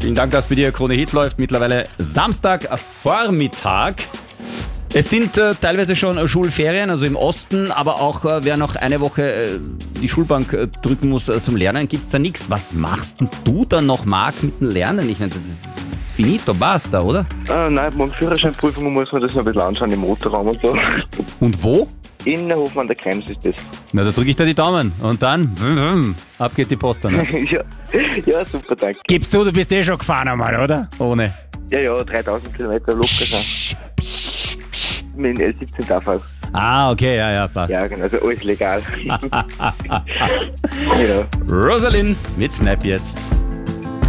Vielen Dank, dass bei dir Krone Hit läuft. Mittlerweile Samstagvormittag. Es sind teilweise schon Schulferien, also im Osten, aber auch wer noch eine Woche die Schulbank drücken muss zum Lernen, gibt's da nichts. Was machst denn du dann noch, Marc, mit dem Lernen? Ich meine, das ist finito, basta, oder? Nein, beim Führerscheinprüfung muss man das noch ein bisschen anschauen, im Motorraum und so. Und wo? In der Hof an der Krems ist das. Na, da drücke ich da die Daumen. Und dann, ab geht die Post dann. Ja, super, danke. Gibst du bist eh schon gefahren einmal, oder? Ohne. Ja, 3000 Kilometer locker sein. Mit dem L17 darf auch. Ah, okay, ja, passt. Ja, genau, also alles legal. Ja. Rosalind mit Snap jetzt.